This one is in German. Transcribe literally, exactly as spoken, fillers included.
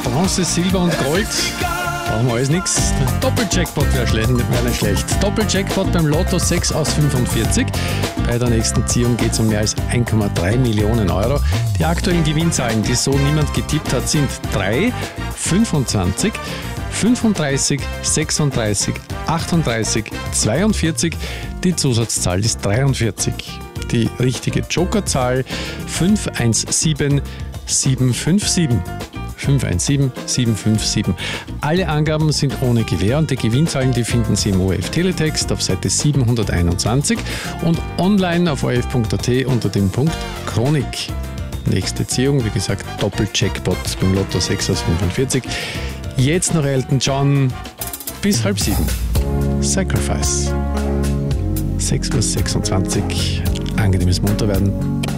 Bronze, Silber und Gold. Brauchen wir alles nichts. Doppeljackpot wäre schlecht, wär nicht schlecht. Doppeljackpot beim Lotto sechs aus fünfundvierzig. Bei der nächsten Ziehung geht es um mehr als eins Komma drei Millionen Euro. Die aktuellen Gewinnzahlen, die so niemand getippt hat, sind drei, fünfundzwanzig, fünfunddreißig, sechsunddreißig, achtunddreißig, zweiundvierzig. Die Zusatzzahl ist dreiundvierzig. Die richtige Jokerzahl fünf eins sieben sieben fünf sieben. fünf eins sieben sieben fünf sieben. Alle Angaben sind ohne Gewähr und die Gewinnzahlen, die finden Sie im O R F Teletext auf Seite siebenhunderteinundzwanzig und online auf o r f punkt a t unter dem Punkt Chronik. Nächste Ziehung, wie gesagt, Doppeljackpot beim Lotto sechs aus fünfundvierzig. Jetzt noch Elton John bis halb sieben. Sacrifice. sechs Uhr sechsundzwanzig. Angenehmes Munterwerden.